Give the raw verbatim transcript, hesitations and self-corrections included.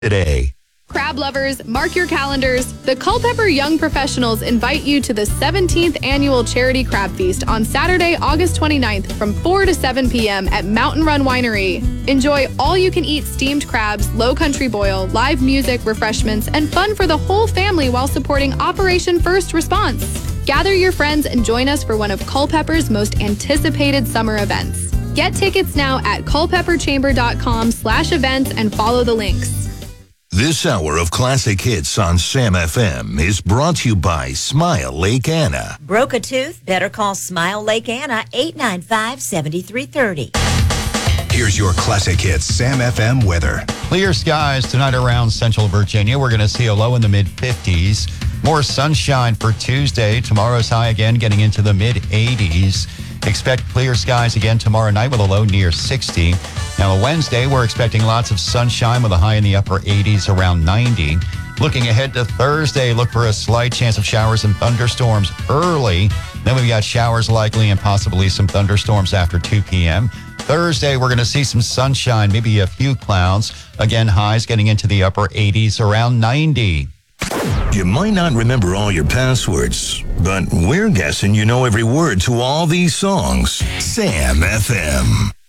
today. Crab lovers, mark your calendars. The Culpeper Young Professionals invite you to the seventeenth Annual Charity Crab Feast on Saturday, August twenty-ninth from four to seven p.m. at Mountain Run Winery. Enjoy all-you-can-eat steamed crabs, low country boil, live music, refreshments, and fun for the whole family while supporting Operation First Response. Gather your friends and join us for one of Culpeper's most anticipated summer events. Get tickets now at culpeperchamber.com slash events and follow the links. This hour of classic hits on Sam F M is brought to you by Smile Lake Anna. Broke a tooth? Better call Smile Lake Anna, eight nine five, seven three three zero. Here's your classic hits Sam F M weather. Clear skies tonight around central Virginia. We're going to see a low in the mid-fifties. More sunshine for Tuesday. Tomorrow's high again getting into the mid-eighties. Expect clear skies again tomorrow night with a low near sixty. Now, Wednesday, we're expecting lots of sunshine with a high in the upper eighties, around ninety. Looking ahead to Thursday, look for a slight chance of showers and thunderstorms early. Then we've got showers likely and possibly some thunderstorms after two p.m. Thursday, we're going to see some sunshine, maybe a few clouds. Again, highs getting into the upper eighties, around ninety. You might not remember all your passwords, but we're guessing you know every word to all these songs. Sam F M.